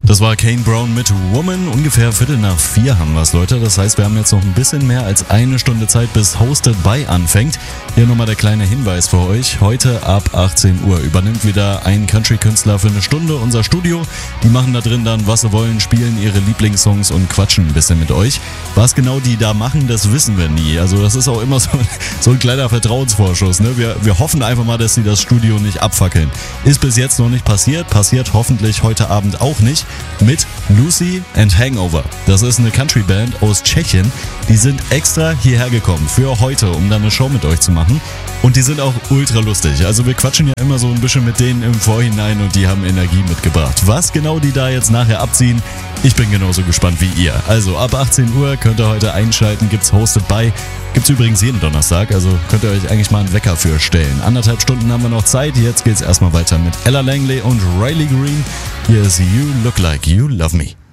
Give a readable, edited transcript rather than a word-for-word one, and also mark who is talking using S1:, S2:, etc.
S1: Das war Kane Brown mit Woman. Ungefähr 3:45 haben wir es, Leute. Das heißt, wir haben jetzt noch ein bisschen mehr als eine Stunde Zeit, bis Hosted by anfängt. Hier nochmal der kleine Hinweis für euch. Heute ab 18 Uhr übernimmt wieder ein Country-Künstler für eine Stunde unser Studio. Die machen da drin dann, was sie wollen, spielen ihre Lieblingssongs und quatschen ein bisschen mit euch. Was genau die da machen, das wissen wir nie. Also das ist auch immer so ein kleiner Vertrauensvorschuss. Ne? Wir hoffen einfach mal, dass sie das Studio nicht abfackeln. Ist bis jetzt noch nicht passiert hoffentlich heute Abend auch nicht. Mit Lucy and Hangover. Das ist eine Country-Band aus Tschechien. Die sind extra hierher gekommen für heute, um dann eine Show mit euch zu machen. Und die sind auch ultra lustig. Also wir quatschen ja immer so ein bisschen mit denen im Vorhinein und die haben Energie mitgebracht. Was genau die da jetzt nachher abziehen, ich bin genauso gespannt wie ihr. Also ab 18 Uhr könnt ihr heute einschalten, gibt's Hosted by. Gibt's übrigens jeden Donnerstag, also könnt ihr euch eigentlich mal einen Wecker für stellen. 1,5 Stunden haben wir noch Zeit, jetzt geht's erstmal weiter mit Ella Langley und Riley Green. Hier ist You Look Like You Love Me.